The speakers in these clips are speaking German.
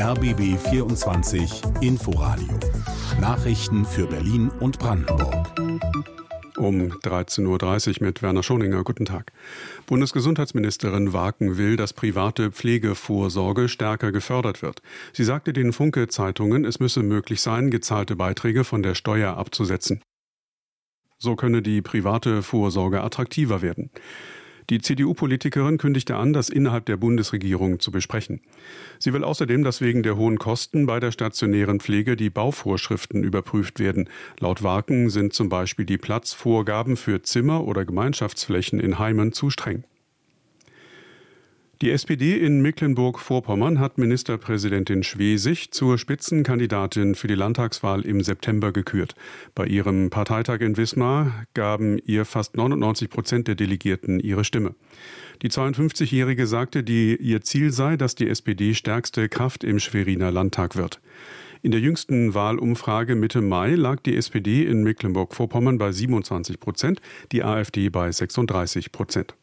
RBB 24 Inforadio. Nachrichten für Berlin und Brandenburg. Um 13.30 Uhr mit Werner Schoninger. Guten Tag. Bundesgesundheitsministerin Waken will, dass private Pflegevorsorge stärker gefördert wird. Sie sagte den Funke-Zeitungen, es müsse möglich sein, gezahlte Beiträge von der Steuer abzusetzen. So könne die private Vorsorge attraktiver werden. Die CDU-Politikerin kündigte an, das innerhalb der Bundesregierung zu besprechen. Sie will außerdem, dass wegen der hohen Kosten bei der stationären Pflege die Bauvorschriften überprüft werden. Laut Waken sind zum Beispiel die Platzvorgaben für Zimmer oder Gemeinschaftsflächen in Heimen zu streng. Die SPD in Mecklenburg-Vorpommern hat Ministerpräsidentin Schwesig zur Spitzenkandidatin für die Landtagswahl im September gekürt. Bei ihrem Parteitag in Wismar gaben ihr fast 99% der Delegierten ihre Stimme. Die 52-Jährige sagte, ihr Ziel sei, dass die SPD stärkste Kraft im Schweriner Landtag wird. In der jüngsten Wahlumfrage Mitte Mai lag die SPD in Mecklenburg-Vorpommern bei 27%, die AfD bei 36%.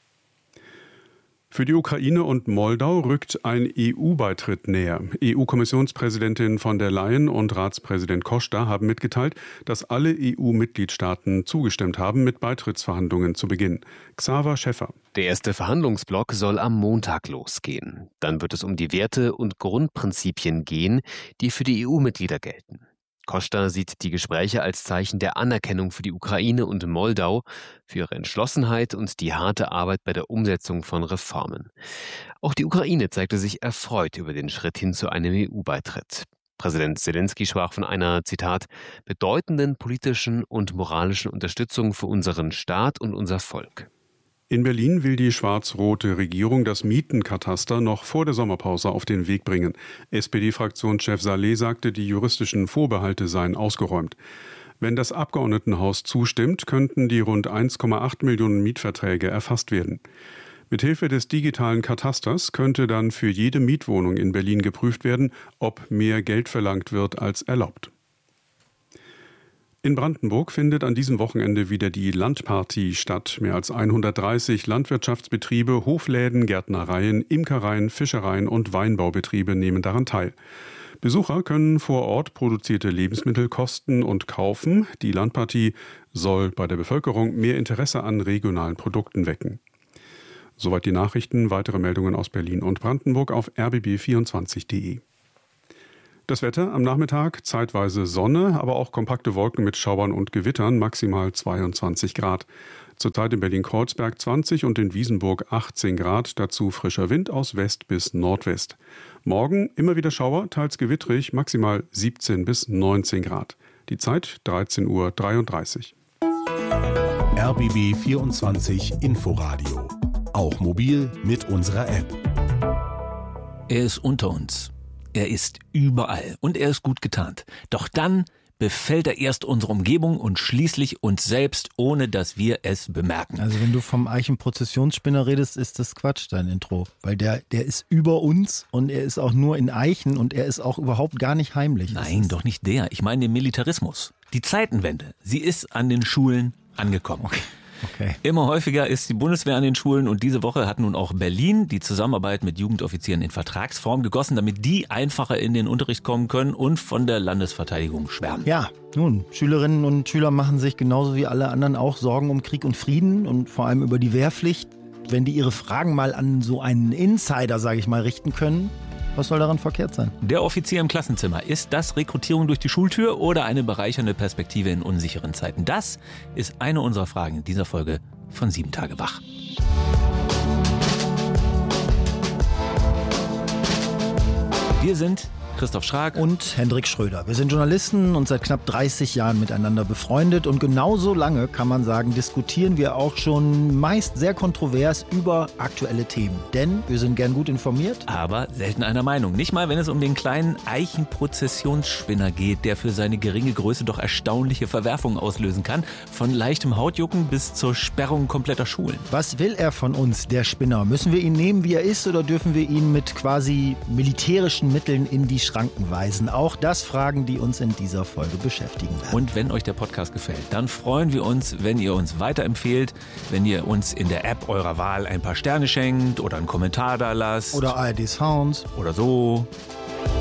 Für die Ukraine und Moldau rückt ein EU-Beitritt näher. EU-Kommissionspräsidentin von der Leyen und Ratspräsident Costa haben mitgeteilt, dass alle EU-Mitgliedstaaten zugestimmt haben, mit Beitrittsverhandlungen zu beginnen. Xaver Schäffer. Der erste Verhandlungsblock soll am Montag losgehen. Dann wird es um die Werte und Grundprinzipien gehen, die für die EU-Mitglieder gelten. Costa sieht die Gespräche als Zeichen der Anerkennung für die Ukraine und Moldau, für ihre Entschlossenheit und die harte Arbeit bei der Umsetzung von Reformen. Auch die Ukraine zeigte sich erfreut über den Schritt hin zu einem EU-Beitritt. Präsident Zelensky sprach von einer, Zitat, bedeutenden politischen und moralischen Unterstützung für unseren Staat und unser Volk. In Berlin will die schwarz-rote Regierung das Mietenkataster noch vor der Sommerpause auf den Weg bringen. SPD-Fraktionschef Saleh sagte, die juristischen Vorbehalte seien ausgeräumt. Wenn das Abgeordnetenhaus zustimmt, könnten die rund 1,8 Millionen Mietverträge erfasst werden. Mithilfe des digitalen Katasters könnte dann für jede Mietwohnung in Berlin geprüft werden, ob mehr Geld verlangt wird als erlaubt. In Brandenburg findet an diesem Wochenende wieder die Landparty statt. Mehr als 130 Landwirtschaftsbetriebe, Hofläden, Gärtnereien, Imkereien, Fischereien und Weinbaubetriebe nehmen daran teil. Besucher können vor Ort produzierte Lebensmittel kosten und kaufen. Die Landparty soll bei der Bevölkerung mehr Interesse an regionalen Produkten wecken. Soweit die Nachrichten. Weitere Meldungen aus Berlin und Brandenburg auf rbb24.de. Das Wetter am Nachmittag, zeitweise Sonne, aber auch kompakte Wolken mit Schauern und Gewittern, maximal 22 Grad. Zurzeit in Berlin-Kreuzberg 20 und in Wiesenburg 18 Grad, dazu frischer Wind aus West bis Nordwest. Morgen immer wieder Schauer, teils gewittrig, maximal 17 bis 19 Grad. Die Zeit 13.33 Uhr. RBB 24 Inforadio. Auch mobil mit unserer App. Er ist unter uns. Er ist überall und er ist gut getarnt. Doch dann befällt er erst unsere Umgebung und schließlich uns selbst, ohne dass wir es bemerken. Also wenn du vom Eichenprozessionsspinner redest, ist das Quatsch, dein Intro. Weil der ist über uns und er ist auch nur in Eichen und er ist auch überhaupt gar nicht heimlich. Nein, doch nicht der. Ich meine den Militarismus. Die Zeitenwende, sie ist an den Schulen angekommen. Okay. Immer häufiger ist die Bundeswehr an den Schulen und diese Woche hat nun auch Berlin die Zusammenarbeit mit Jugendoffizieren in Vertragsform gegossen, damit die einfacher in den Unterricht kommen können und von der Landesverteidigung schwärmen. Ja, nun, Schülerinnen und Schüler machen sich genauso wie alle anderen auch Sorgen um Krieg und Frieden und vor allem über die Wehrpflicht. Wenn die ihre Fragen mal an so einen Insider, sage ich mal, richten können, was soll daran verkehrt sein? Der Offizier im Klassenzimmer, ist das Rekrutierung durch die Schultür oder eine bereichernde Perspektive in unsicheren Zeiten? Das ist eine unserer Fragen in dieser Folge von 7 Tage wach. Wir sind Christoph Schrag und Hendrik Schröder. Wir sind Journalisten und seit knapp 30 Jahren miteinander befreundet und genauso lange, kann man sagen, diskutieren wir auch schon meist sehr kontrovers über aktuelle Themen. Denn wir sind gern gut informiert. Aber selten einer Meinung. Nicht mal, wenn es um den kleinen Eichenprozessionsspinner geht, der für seine geringe Größe doch erstaunliche Verwerfungen auslösen kann. Von leichtem Hautjucken bis zur Sperrung kompletter Schulen. Was will er von uns, der Spinner? Müssen wir ihn nehmen, wie er ist, oder dürfen wir ihn mit quasi militärischen Mitteln in die Schranken weisen? Auch das Fragen, die uns in dieser Folge beschäftigen werden. Und wenn euch der Podcast gefällt, dann freuen wir uns, wenn ihr uns weiterempfehlt, wenn ihr uns in der App eurer Wahl ein paar Sterne schenkt oder einen Kommentar da lasst. Oder ARD Sounds. Oder so.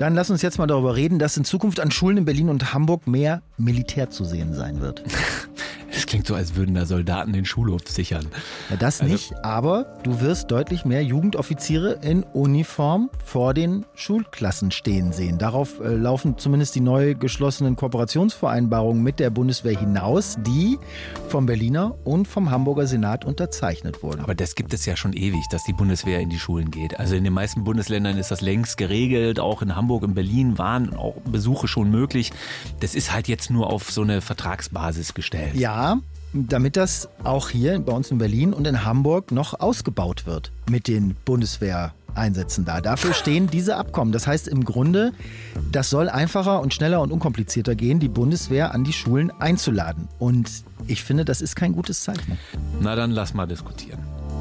Dann lass uns jetzt mal darüber reden, dass in Zukunft an Schulen in Berlin und Hamburg mehr Militär zu sehen sein wird. Es klingt so, als würden da Soldaten den Schulhof sichern. Ja, das nicht, aber du wirst deutlich mehr Jugendoffiziere in Uniform vor den Schulklassen stehen sehen. Darauf laufen zumindest die neu geschlossenen Kooperationsvereinbarungen mit der Bundeswehr hinaus, die vom Berliner und vom Hamburger Senat unterzeichnet wurden. Aber das gibt es ja schon ewig, dass die Bundeswehr in die Schulen geht. Also in den meisten Bundesländern ist das längst geregelt. Auch in Hamburg und Berlin waren auch Besuche schon möglich. Das ist halt jetzt nur auf so eine Vertragsbasis gestellt. Ja, damit das auch hier bei uns in Berlin und in Hamburg noch ausgebaut wird mit den Bundeswehreinsätzen da. Dafür stehen diese Abkommen. Das heißt im Grunde, das soll einfacher und schneller und unkomplizierter gehen, die Bundeswehr an die Schulen einzuladen. Und ich finde, das ist kein gutes Zeichen. Na dann lass mal diskutieren.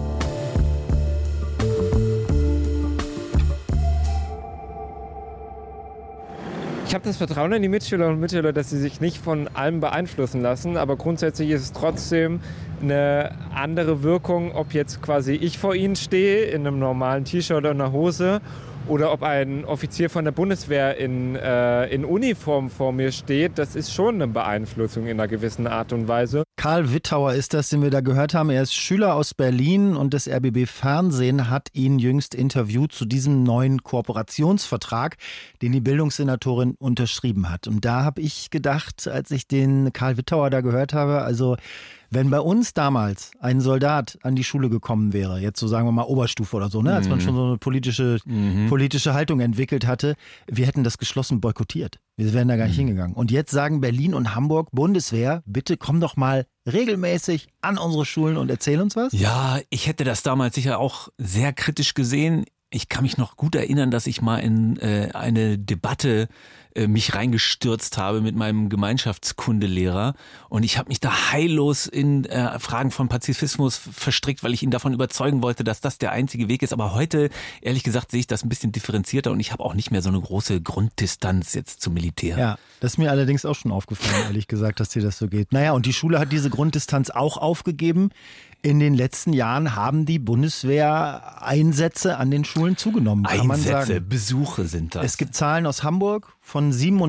Ich habe das Vertrauen in die Mitschülerinnen und Mitschüler, dass sie sich nicht von allem beeinflussen lassen. Aber grundsätzlich ist es trotzdem eine andere Wirkung, ob jetzt quasi ich vor ihnen stehe in einem normalen T-Shirt oder einer Hose oder ob ein Offizier von der Bundeswehr in Uniform vor mir steht. Das ist schon eine Beeinflussung in einer gewissen Art und Weise. Karl Wittauer ist das, den wir da gehört haben. Er ist Schüler aus Berlin und das RBB Fernsehen hat ihn jüngst interviewt zu diesem neuen Kooperationsvertrag, den die Bildungssenatorin unterschrieben hat. Und da habe ich gedacht, als ich den Karl Wittauer da gehört habe, also wenn bei uns damals ein Soldat an die Schule gekommen wäre, jetzt so sagen wir mal Oberstufe oder so, ne, als man schon so eine politische Haltung entwickelt hatte, wir hätten das geschlossen boykottiert. Wir wären da gar nicht hingegangen. Und jetzt sagen Berlin und Hamburg, Bundeswehr, bitte komm doch mal regelmäßig an unsere Schulen und erzähl uns was. Ja, ich hätte das damals sicher auch sehr kritisch gesehen. Ich kann mich noch gut erinnern, dass ich mal in eine Debatte mich reingestürzt habe mit meinem Gemeinschaftskundelehrer und ich habe mich da heillos in Fragen von Pazifismus verstrickt, weil ich ihn davon überzeugen wollte, dass das der einzige Weg ist. Aber heute, ehrlich gesagt, sehe ich das ein bisschen differenzierter und ich habe auch nicht mehr so eine große Grunddistanz jetzt zum Militär. Ja, das ist mir allerdings auch schon aufgefallen, ehrlich gesagt, dass dir das so geht. Naja, und die Schule hat diese Grunddistanz auch aufgegeben. In den letzten Jahren haben die Bundeswehreinsätze an den Schulen zugenommen, kann man sagen. Einsätze, Besuche sind das. Es gibt Zahlen aus Hamburg von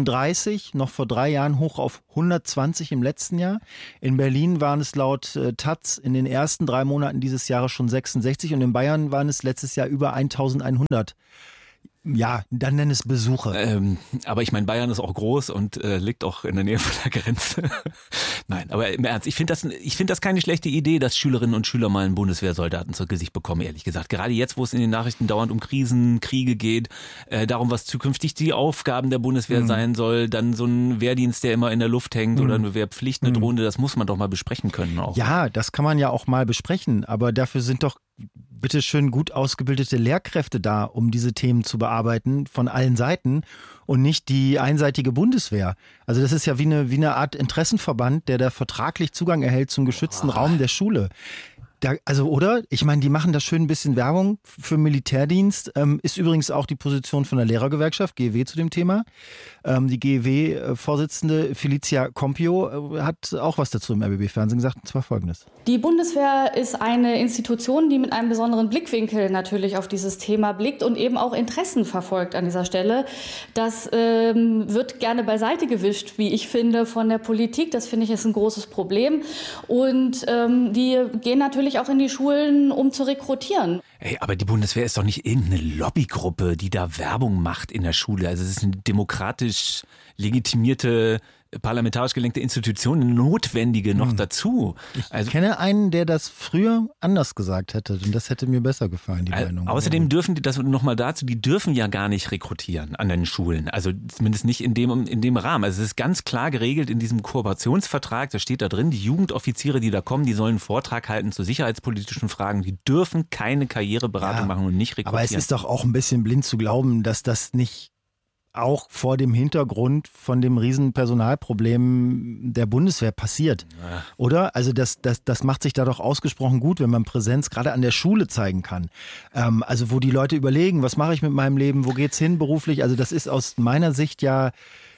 37 noch vor 3 Jahren hoch auf 120 im letzten Jahr. In Berlin waren es laut Taz in den ersten 3 Monaten dieses Jahres schon 66 und in Bayern waren es letztes Jahr über 1100. Ja, dann nenn es Besuche. Aber ich meine, Bayern ist auch groß und liegt auch in der Nähe von der Grenze. Nein, aber im Ernst, ich finde das keine schlechte Idee, dass Schülerinnen und Schüler mal einen Bundeswehrsoldaten zu Gesicht bekommen, ehrlich gesagt. Gerade jetzt, wo es in den Nachrichten dauernd um Krisen, Kriege geht, darum, was zukünftig die Aufgaben der Bundeswehr sein soll, dann so ein Wehrdienst, der immer in der Luft hängt oder eine Wehrpflicht, eine Drohne, das muss man doch mal besprechen können auch. Ja, das kann man ja auch mal besprechen, aber dafür sind doch bitte schön gut ausgebildete Lehrkräfte da, um diese Themen zu bearbeiten von allen Seiten und nicht die einseitige Bundeswehr. Also das ist ja wie eine Art Interessenverband, der da vertraglich Zugang erhält zum geschützten Raum der Schule. Oder? Ich meine, die machen da schön ein bisschen Werbung für Militärdienst. Ist übrigens auch die Position von der Lehrergewerkschaft, GEW, zu dem Thema. Die GEW-Vorsitzende Felicia Compio hat auch was dazu im RBB-Fernsehen gesagt, und zwar Folgendes. Die Bundeswehr ist eine Institution, die mit einem besonderen Blickwinkel natürlich auf dieses Thema blickt und eben auch Interessen verfolgt an dieser Stelle. Das wird gerne beiseite gewischt, wie ich finde, von der Politik. Das finde ich ist ein großes Problem. Und die gehen natürlich auch in die Schulen, um zu rekrutieren. Ey, aber die Bundeswehr ist doch nicht irgendeine Lobbygruppe, die da Werbung macht in der Schule. Also es ist eine demokratisch legitimierte, parlamentarisch gelenkte Institution, eine notwendige noch dazu. Ich kenne einen, der das früher anders gesagt hätte und das hätte mir besser gefallen, die Meinung. Außerdem dürfen die, das nochmal dazu, die dürfen ja gar nicht rekrutieren an den Schulen. Also zumindest nicht in dem Rahmen. Also es ist ganz klar geregelt in diesem Kooperationsvertrag, da steht da drin, die Jugendoffiziere, die da kommen, die sollen einen Vortrag halten zu sicherheitspolitischen Fragen. Die dürfen keine Karriereberatung machen und nicht rekrutieren. Aber es ist doch auch ein bisschen blind zu glauben, dass das nicht auch vor dem Hintergrund von dem riesen Personalproblem der Bundeswehr passiert, oder? Also das macht sich da doch ausgesprochen gut, wenn man Präsenz gerade an der Schule zeigen kann. Also wo die Leute überlegen, was mache ich mit meinem Leben, wo geht's hin beruflich? Also das ist aus meiner Sicht ja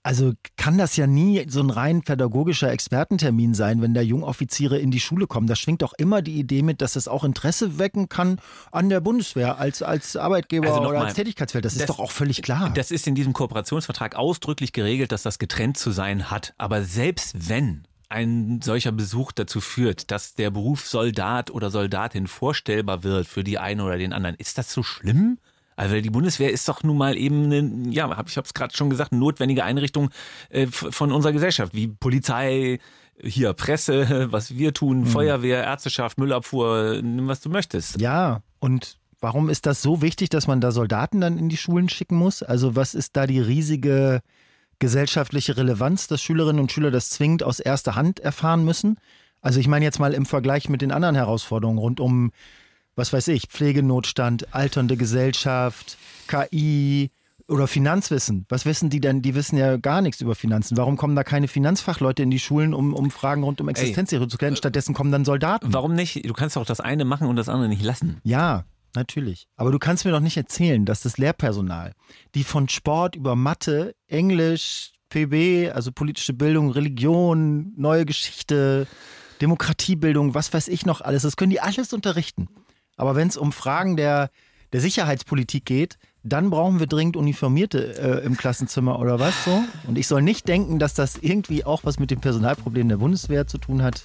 Also kann das ja nie so ein rein pädagogischer Expertentermin sein, wenn da Jungoffiziere in die Schule kommen. Da schwingt auch immer die Idee mit, dass es auch Interesse wecken kann an der Bundeswehr als Arbeitgeber oder als Tätigkeitsfeld. Das ist doch auch völlig klar. Das ist in diesem Kooperationsvertrag ausdrücklich geregelt, dass das getrennt zu sein hat. Aber selbst wenn ein solcher Besuch dazu führt, dass der Beruf Soldat oder Soldatin vorstellbar wird für die einen oder den anderen, ist das so schlimm? Also die Bundeswehr ist doch nun mal eben ich habe es gerade schon gesagt, eine notwendige Einrichtung von unserer Gesellschaft, wie Polizei, hier Presse, was wir tun, Feuerwehr, Ärzteschaft, Müllabfuhr, nimm was du möchtest. Ja, und warum ist das so wichtig, dass man da Soldaten dann in die Schulen schicken muss? Also was ist da die riesige gesellschaftliche Relevanz, dass Schülerinnen und Schüler das zwingend aus erster Hand erfahren müssen? Also ich meine jetzt mal im Vergleich mit den anderen Herausforderungen rund um, was weiß ich, Pflegenotstand, alternde Gesellschaft, KI oder Finanzwissen. Was wissen die denn? Die wissen ja gar nichts über Finanzen. Warum kommen da keine Finanzfachleute in die Schulen, um Fragen rund um Existenzsicherung zu klären? Stattdessen kommen dann Soldaten. Warum nicht? Du kannst doch das eine machen und das andere nicht lassen. Ja, natürlich. Aber du kannst mir doch nicht erzählen, dass das Lehrpersonal, die von Sport über Mathe, Englisch, PB, also politische Bildung, Religion, neue Geschichte, Demokratiebildung, was weiß ich noch alles, das können die alles unterrichten. Aber wenn es um Fragen der Sicherheitspolitik geht, dann brauchen wir dringend Uniformierte im Klassenzimmer oder was so. Und ich soll nicht denken, dass das irgendwie auch was mit dem Personalproblem der Bundeswehr zu tun hat.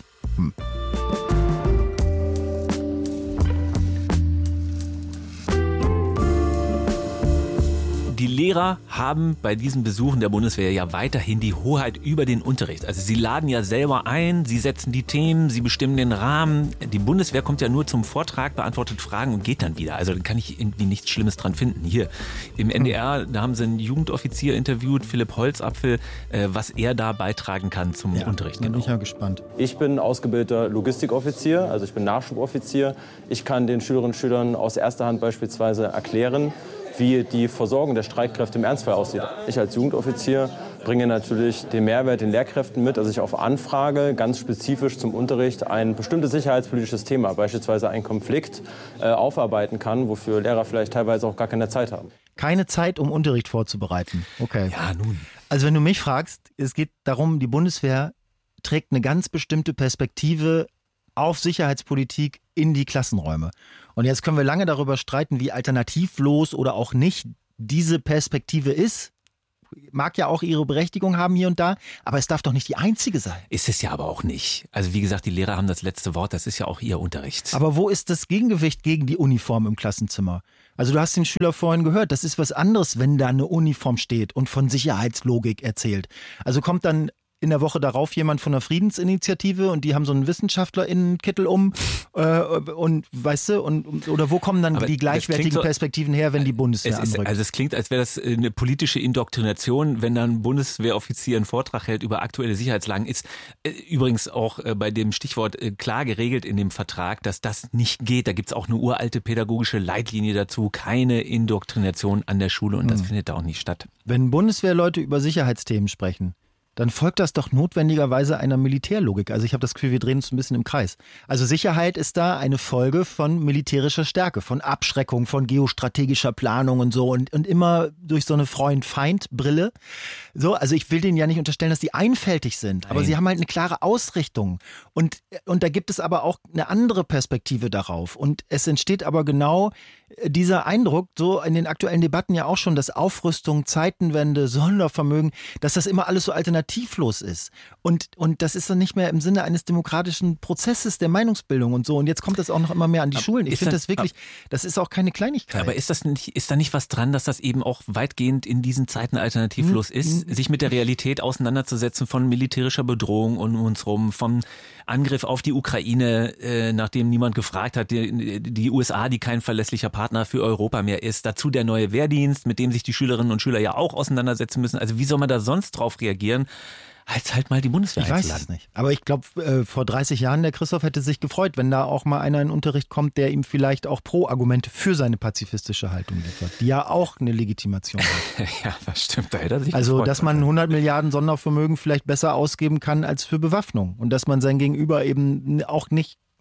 Die Lehrer haben bei diesen Besuchen der Bundeswehr ja weiterhin die Hoheit über den Unterricht. Also sie laden ja selber ein, sie setzen die Themen, sie bestimmen den Rahmen. Die Bundeswehr kommt ja nur zum Vortrag, beantwortet Fragen und geht dann wieder. Also da kann ich irgendwie nichts Schlimmes dran finden. Hier im NDR, da haben sie einen Jugendoffizier interviewt, Philipp Holzapfel, was er da beitragen kann zum Unterricht. Bin ich ja gespannt. Ich bin ausgebildeter Logistikoffizier, also ich bin Nachschuboffizier. Ich kann den Schülerinnen und Schülern aus erster Hand beispielsweise erklären, wie die Versorgung der Streitkräfte im Ernstfall aussieht. Ich als Jugendoffizier bringe natürlich den Mehrwert den Lehrkräften mit, dass ich auf Anfrage ganz spezifisch zum Unterricht ein bestimmtes sicherheitspolitisches Thema, beispielsweise einen Konflikt, aufarbeiten kann, wofür Lehrer vielleicht teilweise auch gar keine Zeit haben. Keine Zeit, um Unterricht vorzubereiten. Okay. Ja, nun. Also wenn du mich fragst, es geht darum, die Bundeswehr trägt eine ganz bestimmte Perspektive auf Sicherheitspolitik in die Klassenräume. Und jetzt können wir lange darüber streiten, wie alternativlos oder auch nicht diese Perspektive ist. Mag ja auch ihre Berechtigung haben hier und da, aber es darf doch nicht die einzige sein. Ist es ja aber auch nicht. Also wie gesagt, die Lehrer haben das letzte Wort, das ist ja auch ihr Unterricht. Aber wo ist das Gegengewicht gegen die Uniform im Klassenzimmer? Also du hast den Schüler vorhin gehört, das ist was anderes, wenn da eine Uniform steht und von Sicherheitslogik erzählt. Also kommt dann in der Woche darauf jemand von der Friedensinitiative und die haben so einen WissenschaftlerInnen-Kittel und weißt du, oder wo kommen dann die gleichwertigen Perspektiven her, wenn die Bundeswehr anrückt? Also es klingt, als wäre das eine politische Indoktrination, wenn dann ein Bundeswehroffizier einen Vortrag hält über aktuelle Sicherheitslagen. Ist übrigens auch bei dem Stichwort klar geregelt in dem Vertrag, dass das nicht geht. Da gibt es auch eine uralte pädagogische Leitlinie dazu, keine Indoktrination an der Schule und das findet da auch nicht statt. Wenn Bundeswehrleute über Sicherheitsthemen sprechen, dann folgt das doch notwendigerweise einer Militärlogik. Also ich habe das Gefühl, wir drehen uns ein bisschen im Kreis. Also Sicherheit ist da eine Folge von militärischer Stärke, von Abschreckung, von geostrategischer Planung und so und immer durch so eine Freund-Feind-Brille. So, also ich will denen ja nicht unterstellen, dass die einfältig sind, aber sie haben halt eine klare Ausrichtung. Und da gibt es aber auch eine andere Perspektive darauf. Und es entsteht aber genau dieser Eindruck, so in den aktuellen Debatten ja auch schon, dass Aufrüstung, Zeitenwende, Sondervermögen, dass das immer alles so alternativlos ist. Und das ist dann nicht mehr im Sinne eines demokratischen Prozesses der Meinungsbildung und so. Und jetzt kommt das auch noch immer mehr an die Schulen. Ich finde das wirklich, das ist auch keine Kleinigkeit. Aber ist da nicht was dran, dass das eben auch weitgehend in diesen Zeiten alternativlos ist, sich mit der Realität auseinanderzusetzen von militärischer Bedrohung um uns rum, vom Angriff auf die Ukraine, nachdem niemand gefragt hat, die USA, die kein verlässlicher Partner für Europa mehr ist, dazu der neue Wehrdienst, mit dem sich die Schülerinnen und Schüler ja auch auseinandersetzen müssen. Also wie soll man da sonst drauf reagieren, als halt mal die Bundeswehr einzuladen? Ich weiß es nicht. Aber ich glaube, vor 30 Jahren, der Christoph hätte sich gefreut, wenn da auch mal einer in den Unterricht kommt, der ihm vielleicht auch Pro-Argumente für seine pazifistische Haltung liefert, die ja auch eine Legitimation hat. Ja, das stimmt. Da hätte er sich also, gefreut, dass man 100 Milliarden Sondervermögen vielleicht besser ausgeben kann als für Bewaffnung und dass man sein Gegenüber eben auch nicht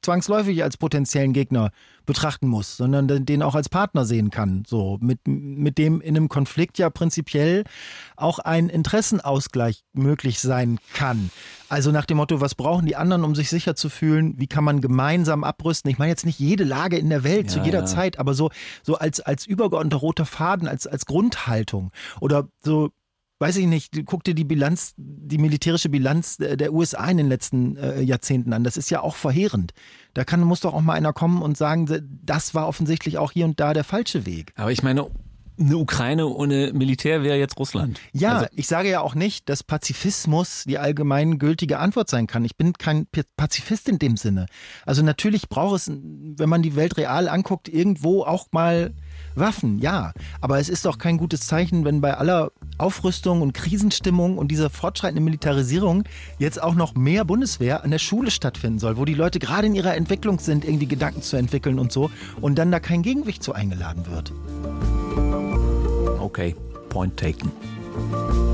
zwangsläufig als potenziellen Gegner betrachten muss, sondern den auch als Partner sehen kann. So, mit dem in einem Konflikt ja prinzipiell auch ein Interessenausgleich möglich sein kann. Also nach dem Motto, was brauchen die anderen, um sich sicher zu fühlen? Wie kann man gemeinsam abrüsten? Ich meine jetzt nicht jede Lage in der Welt zu jeder Zeit, aber so als übergeordneter roter Faden, als Grundhaltung. Oder so, weiß ich nicht, guck dir die militärische Bilanz der USA in den letzten Jahrzehnten an. Das ist ja auch verheerend. Da muss doch auch mal einer kommen und sagen, das war offensichtlich auch hier und da der falsche Weg. Aber ich meine, eine Ukraine ohne Militär wäre jetzt Russland. Ja, also ich sage ja auch nicht, dass Pazifismus die allgemeingültige Antwort sein kann. Ich bin kein Pazifist in dem Sinne. Also natürlich braucht es, wenn man die Welt real anguckt, irgendwo auch mal Waffen, ja. Aber es ist doch kein gutes Zeichen, wenn bei aller Aufrüstung und Krisenstimmung und dieser fortschreitenden Militarisierung jetzt auch noch mehr Bundeswehr an der Schule stattfinden soll, wo die Leute gerade in ihrer Entwicklung sind, irgendwie Gedanken zu entwickeln und so, und dann da kein Gegengewicht zu eingeladen wird. Okay, point taken.